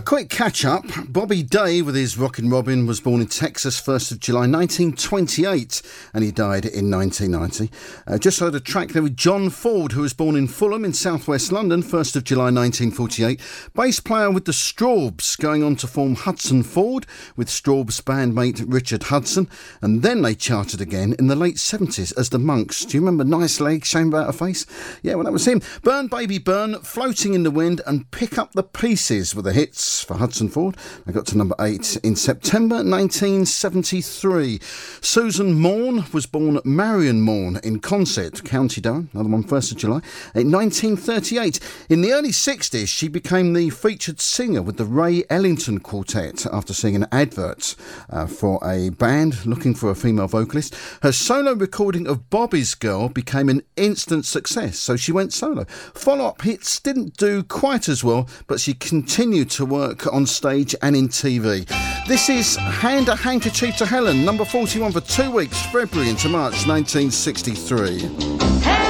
A quick catch-up. Bobby Day, with his Rockin' Robin, was born in Texas 1st of July 1928 and he died in 1990. Just heard a track there with John Ford, who was born in Fulham in southwest London 1st of July 1948. Bass player with the Strawbs, going on to form Hudson Ford with Strawbs bandmate Richard Hudson, and then they charted again in the late 70s as the Monks. Do you remember Nice Legs, Shame About a Face? Yeah, well, that was him. Burn Baby Burn, Floating in the Wind and Pick Up the Pieces were the hits for Hudson Ford. They got to number 8 in September 1973. Susan Morn was born Marion Morn in Consett, County Durham, another one 1st of July, in 1938. In the early 60s, she became the featured singer with the Ray Ellington Quartet after seeing an advert for a band looking for a female vocalist. Her solo recording of Bobby's Girl became an instant success, so she went solo. Follow-up hits didn't do quite as well, but she continued to work on stage and in TV. This is Hand a Handkerchief to Helen, number 41 for 2 weeks, February into March 1963.